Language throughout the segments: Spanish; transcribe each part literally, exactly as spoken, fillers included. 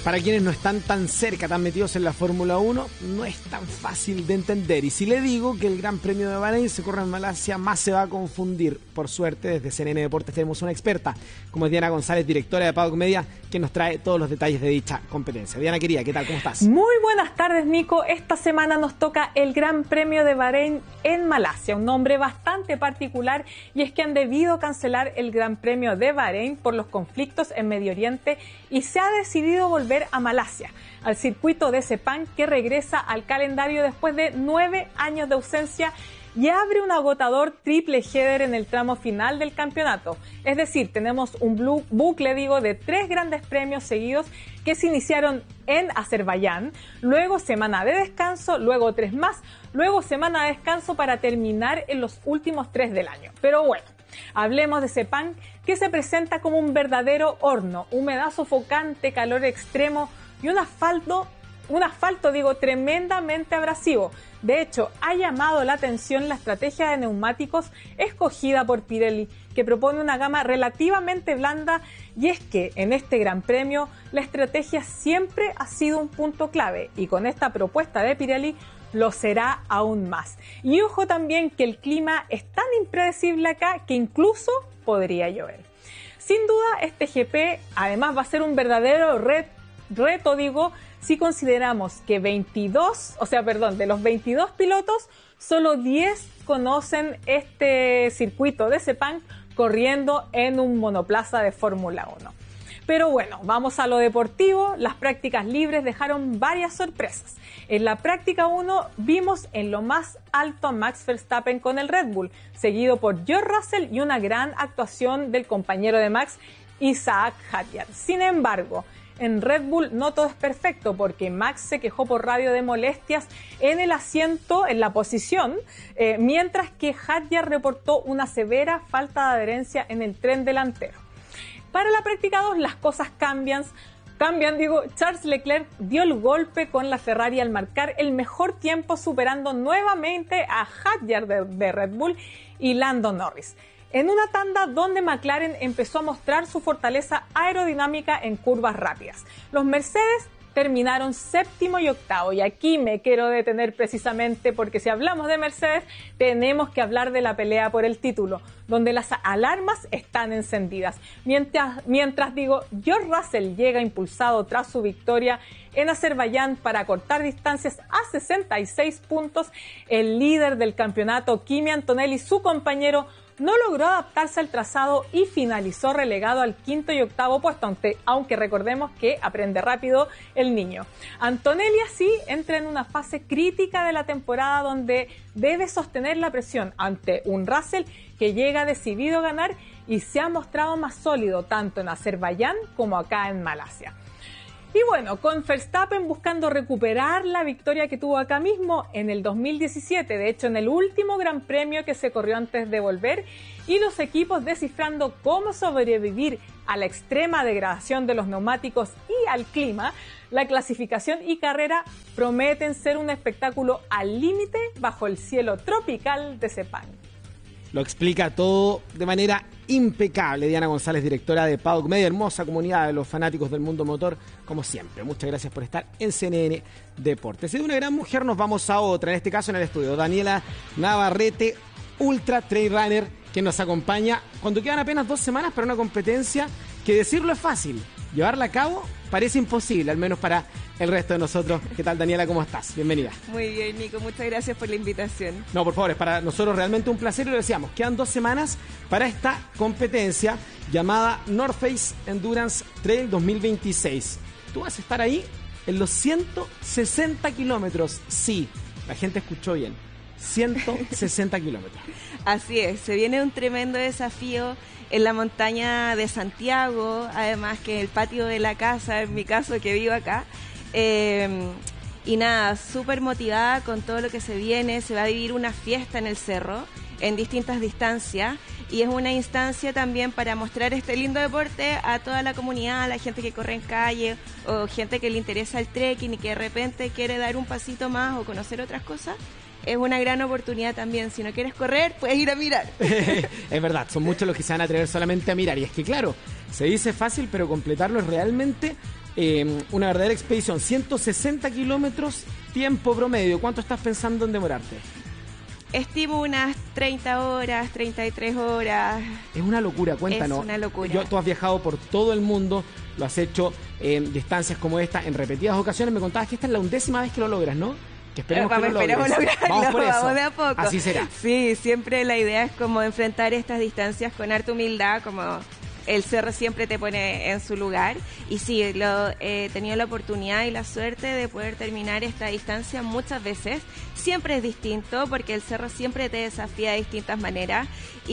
Para quienes no están tan cerca, tan metidos en la Fórmula uno, no es tan fácil de entender. Y si le digo que el Gran Premio de Bahrein se corre en Malasia, más se va a confundir. Por suerte, desde C N N Deportes tenemos una experta, como es Diana González, directora de Paddock Media, que nos trae todos los detalles de dicha competencia. Diana, querida, ¿qué tal? ¿Cómo estás? Muy buenas tardes, Nico. Esta semana nos toca el Gran Premio de Bahrein en Malasia, un nombre bastante particular, y es que han debido cancelar el Gran Premio de Bahrein por los conflictos en Medio Oriente y se ha decidido volver a Malasia, al circuito de Sepang, que regresa al calendario después de nueve años de ausencia y abre un agotador triple header en el tramo final del campeonato. Es decir, tenemos un blue bucle, digo, de tres grandes premios seguidos que se iniciaron en Azerbaiyán, luego semana de descanso, luego tres más, luego semana de descanso para terminar en los últimos tres del año. Pero bueno, hablemos de Sepang, que se presenta como un verdadero horno, humedad sofocante, calor extremo y un asfalto, un asfalto, digo, tremendamente abrasivo. De hecho, ha llamado la atención la estrategia de neumáticos escogida por Pirelli, que propone una gama relativamente blanda, y es que en este Gran Premio la estrategia siempre ha sido un punto clave, y con esta propuesta de Pirelli lo será aún más. Y ojo también que el clima es tan impredecible acá que incluso podría llover. Sin duda, este G P además va a ser un verdadero ret, reto, digo, si consideramos que veintidós, o sea, perdón, de los veintidós pilotos, solo diez conocen este circuito de Sepang corriendo en un monoplaza de Fórmula uno. Pero bueno, vamos a lo deportivo. Las prácticas libres dejaron varias sorpresas. En la práctica uno vimos en lo más alto a Max Verstappen con el Red Bull, seguido por George Russell y una gran actuación del compañero de Max, Isaac Hadjar. Sin embargo, en Red Bull no todo es perfecto, porque Max se quejó por radio de molestias en el asiento, en la posición, eh, mientras que Hadjar reportó una severa falta de adherencia en el tren delantero. Para la práctica dos las cosas cambian, cambian, digo, Charles Leclerc dio el golpe con la Ferrari al marcar el mejor tiempo, superando nuevamente a Hadjar de, de Red Bull y Lando Norris, en una tanda donde McLaren empezó a mostrar su fortaleza aerodinámica en curvas rápidas. Los Mercedes terminaron séptimo y octavo, y aquí me quiero detener precisamente porque si hablamos de Mercedes tenemos que hablar de la pelea por el título, donde las alarmas están encendidas. Mientras, mientras digo, George Russell llega impulsado tras su victoria en Azerbaiyán para cortar distancias a sesenta y seis puntos, el líder del campeonato, Kimi Antonelli, su compañero, no logró adaptarse al trazado y finalizó relegado al quinto y octavo puesto, aunque, aunque recordemos que aprende rápido el niño. Antonelli así entra en una fase crítica de la temporada, donde debe sostener la presión ante un Russell que llega decidido a ganar y se ha mostrado más sólido tanto en Azerbaiyán como acá en Malasia. Y bueno, con Verstappen buscando recuperar la victoria que tuvo acá mismo en el dos mil diecisiete, de hecho en el último Gran Premio que se corrió antes de volver, y los equipos descifrando cómo sobrevivir a la extrema degradación de los neumáticos y al clima, la clasificación y carrera prometen ser un espectáculo al límite bajo el cielo tropical de Sepang. Lo explica todo de manera impecable Diana González, directora de Paddock Media, hermosa comunidad de los fanáticos del mundo motor, como siempre. Muchas gracias por estar en C N N Deportes. Y de una gran mujer nos vamos a otra, en este caso en el estudio, Daniela Navarrete, Ultra Trail Runner, que nos acompaña cuando quedan apenas dos semanas para una competencia que decirlo es fácil, llevarla a cabo parece imposible, al menos para el resto de nosotros. ¿Qué tal, Daniela? ¿Cómo estás? Bienvenida. Muy bien, Nico. Muchas gracias por la invitación. No, por favor, es para nosotros realmente un placer, y lo decíamos, quedan dos semanas para esta competencia llamada North Face Endurance Trail dos mil veintiséis. Tú vas a estar ahí en los ciento sesenta kilómetros. Sí, la gente escuchó bien. ciento sesenta kilómetros. Así es, se viene un tremendo desafío en la montaña de Santiago, además que el patio de la casa, en mi caso que vivo acá. Eh, y nada, súper motivada con todo lo que se viene. Se va a vivir una fiesta en el cerro, en distintas distancias, y es una instancia también para mostrar este lindo deporte a toda la comunidad, a la gente que corre en calle o gente que le interesa el trekking y que de repente quiere dar un pasito más o conocer otras cosas. Es una gran oportunidad también. Si no quieres correr, puedes ir a mirar. Es verdad, son muchos los que se van a atrever solamente a mirar. Y es que claro, se dice fácil, pero completarlo es realmente eh, una verdadera expedición. ciento sesenta kilómetros, tiempo promedio. ¿Cuánto estás pensando en demorarte? Estimo unas treinta horas, treinta y tres horas. Es una locura, cuéntanos. Es una locura. Yo, tú has viajado por todo el mundo, lo has hecho en distancias como esta en repetidas ocasiones. Me contabas que esta es la undécima vez que lo logras, ¿no? Que esperemos vamos, que lo esperemos logres. lograrlo, Vamos por eso. Vamos de a poco. Así será. Sí, siempre la idea es como enfrentar estas distancias con harta humildad, como el cerro siempre te pone en su lugar. Y sí, lo, he tenido la oportunidad y la suerte de poder terminar esta distancia muchas veces. Siempre es distinto porque el cerro siempre te desafía de distintas maneras.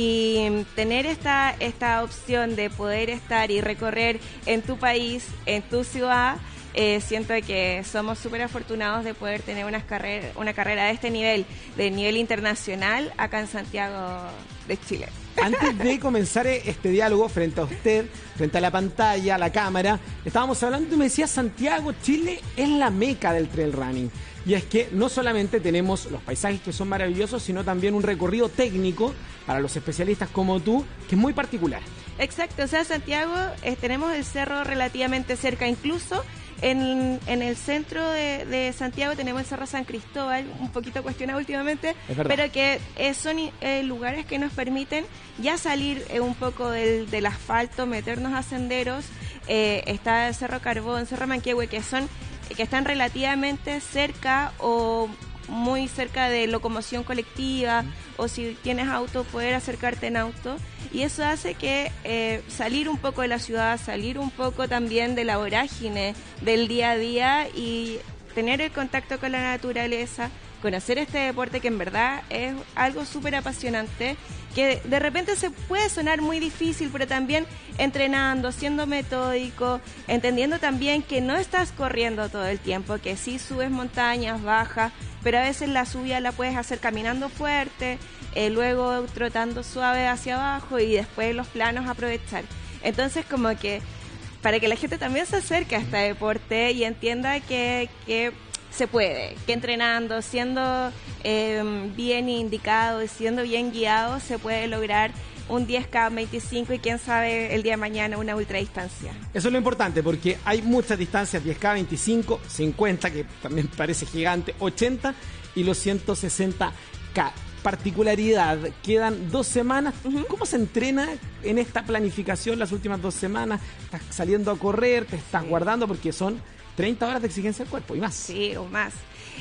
Y tener esta, esta opción de poder estar y recorrer en tu país, en tu ciudad, Eh, siento que somos súper afortunados de poder tener unas carrer una carrera de este nivel, de nivel internacional, acá en Santiago de Chile. Antes de comenzar este diálogo frente a usted, frente a la pantalla, a la cámara, estábamos hablando y me decía, Santiago, Chile es la meca del trail running. Y es que no solamente tenemos los paisajes que son maravillosos, sino también un recorrido técnico para los especialistas como tú, que es muy particular. Exacto, o sea, Santiago, eh, tenemos el cerro relativamente cerca, incluso en, en el centro de, de Santiago tenemos el Cerro San Cristóbal, un poquito cuestionado últimamente, pero que eh, son eh, lugares que nos permiten ya salir eh, un poco del, del asfalto, meternos a senderos. Eh, está el Cerro Carbón, Cerro Manquehue, que son que están relativamente cerca o muy cerca de locomoción colectiva, o si tienes auto, poder acercarte en auto, y eso hace que eh, salir un poco de la ciudad, salir un poco también de la vorágine del día a día y tener el contacto con la naturaleza, conocer este deporte que en verdad es algo súper apasionante, que de repente se puede sonar muy difícil, pero también entrenando, siendo metódico, entendiendo también que no estás corriendo todo el tiempo, que sí subes montañas, bajas, pero a veces la subida la puedes hacer caminando fuerte, eh, luego trotando suave hacia abajo y después los planos aprovechar. Entonces como que para que la gente también se acerque a este deporte y entienda que, que se puede, que entrenando, siendo eh, bien indicado y siendo bien guiado, se puede lograr un diez K veinticinco y quién sabe el día de mañana una ultradistancia. Eso es lo importante, porque hay muchas distancias, diez K, veinticinco, cincuenta, que también parece gigante, ochenta y los ciento sesenta K. Particularidad, quedan dos semanas. Uh-huh. ¿Cómo se entrena en esta planificación las últimas dos semanas? ¿Estás saliendo a correr? ¿Te estás sí. guardando? Porque son treinta horas de exigencia del cuerpo y más. Sí, o más.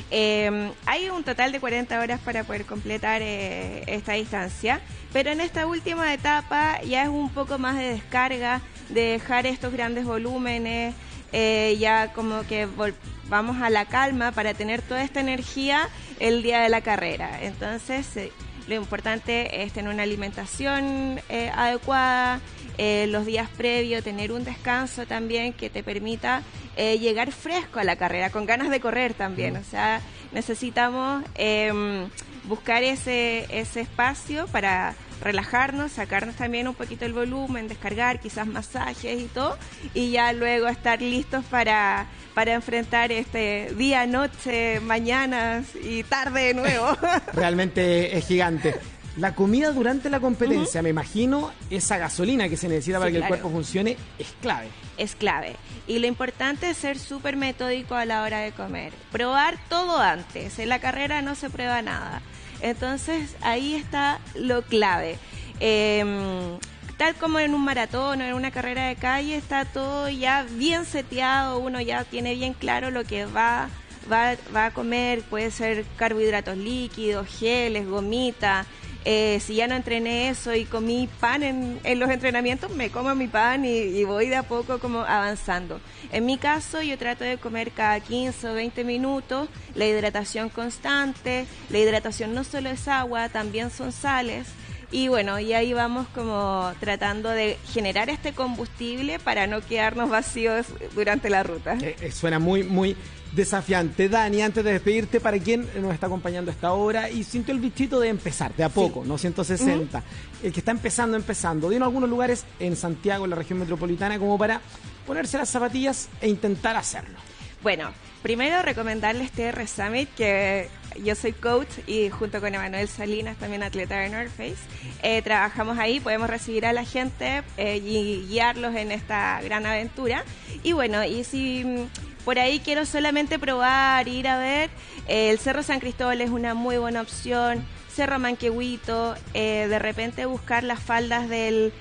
Eh, hay un total de cuarenta horas para poder completar eh, esta distancia, pero en esta última etapa ya es un poco más de descarga, de dejar estos grandes volúmenes, eh, ya como que vol- vamos a la calma para tener toda esta energía el día de la carrera. Entonces, eh, lo importante es tener una alimentación eh, adecuada, eh, los días previos, tener un descanso también que te permita eh, llegar fresco a la carrera, con ganas de correr también. O sea, necesitamos eh, buscar ese, ese espacio para relajarnos, sacarnos también un poquito el volumen, descargar quizás masajes y todo, y ya luego estar listos para, para enfrentar este día, noche, mañanas y tarde de nuevo. Realmente es gigante. La comida durante la competencia, uh-huh. me imagino, esa gasolina que se necesita para sí, que claro. el cuerpo funcione, es clave. Es clave. Y lo importante es ser súper metódico a la hora de comer. Probar todo antes. En la carrera no se prueba nada. Entonces, ahí está lo clave. Eh, tal como en un maratón o en una carrera de calle, está todo ya bien seteado, uno ya tiene bien claro lo que va, va, va a comer, puede ser carbohidratos líquidos, geles, gomita. Eh, si ya no entrené eso y comí pan en, en los entrenamientos, me como mi pan y, y voy de a poco como avanzando. En mi caso, yo trato de comer cada quince o veinte minutos, la hidratación constante, la hidratación no solo es agua, también son sales. Y bueno, y ahí vamos como tratando de generar este combustible para no quedarnos vacíos durante la ruta. Eh, eh, suena muy, muy desafiante. Dani, antes de despedirte, para quien nos está acompañando a esta hora y sintió el bichito de empezar, de a poco, sí. no ciento sesenta, uh-huh. el que está empezando, empezando, dinos algunos lugares en Santiago, en la región metropolitana, como para ponerse las zapatillas e intentar hacerlo. Bueno, primero recomendarles T R Summit, que yo soy coach y junto con Emanuel Salinas, también atleta de North Face, eh, trabajamos ahí, podemos recibir a la gente eh, y guiarlos en esta gran aventura. Y bueno, y si por ahí quiero solamente probar, ir a ver, eh, el Cerro San Cristóbal es una muy buena opción. Cerro Manquehuito, eh, de repente buscar las faldas del,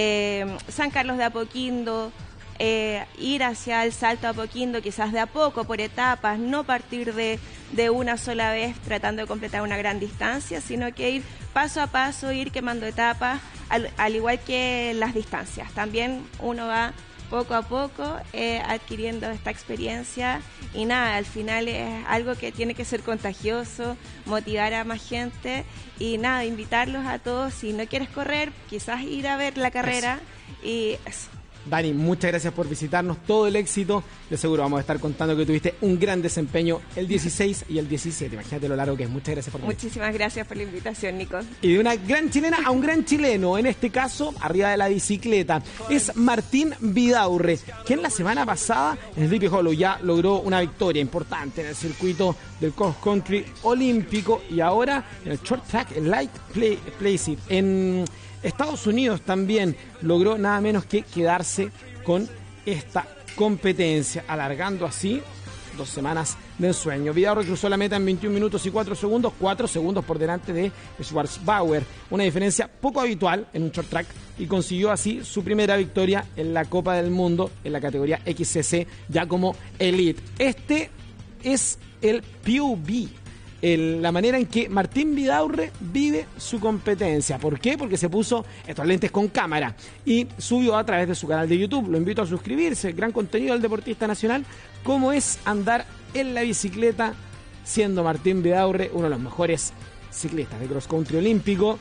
de San Carlos de Apoquindo, eh, ir hacia el Salto de Apoquindo, quizás de a poco, por etapas, no partir de, de una sola vez tratando de completar una gran distancia, sino que ir paso a paso, ir quemando etapas, al, al igual que las distancias. También uno va poco a poco eh, adquiriendo esta experiencia y nada, al final es algo que tiene que ser contagioso, motivar a más gente y nada, invitarlos a todos, si no quieres correr, quizás ir a ver la carrera eso. Y eso. Dani, muchas gracias por visitarnos, todo el éxito, de seguro vamos a estar contando que tuviste un gran desempeño el dieciséis y el diecisiete, imagínate lo largo que es, muchas gracias por venir. Muchísimas gracias por la invitación, Nico. Y de una gran chilena a un gran chileno, en este caso, arriba de la bicicleta, es Martín Vidaurre, quien la semana pasada en el Sleepy Hollow ya logró una victoria importante en el circuito del cross country olímpico y ahora en el short track, en light play, place it, en Estados Unidos también logró nada menos que quedarse con esta competencia, alargando así dos semanas de ensueño. Vidaurre cruzó la meta en veintiún minutos y cuatro segundos, cuatro segundos por delante de Schwarzbauer, una diferencia poco habitual en un short track, y consiguió así su primera victoria en la Copa del Mundo en la categoría X C C, ya como Elite. Este es el P O V, El, la manera en que Martín Vidaurre vive su competencia. ¿Por qué? Porque se puso estos lentes con cámara y subió a través de su canal de YouTube. Lo invito a suscribirse, gran contenido del deportista nacional, cómo es andar en la bicicleta siendo Martín Vidaurre uno de los mejores ciclistas de cross country olímpico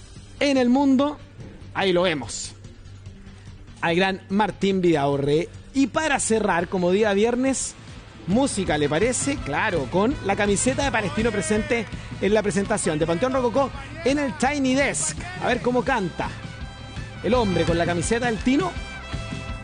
en el mundo. Ahí lo vemos, al gran Martín Vidaurre. Y para cerrar, como día viernes, música, ¿le parece? Claro, con la camiseta de Palestino presente en la presentación de Panteón Rococó en el Tiny Desk. A ver cómo canta el hombre con la camiseta del Tino.